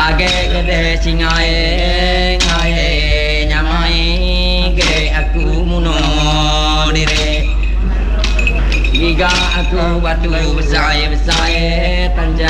gede singae ngae nyamai gede aku muno dire. Giga aku batu besar-besar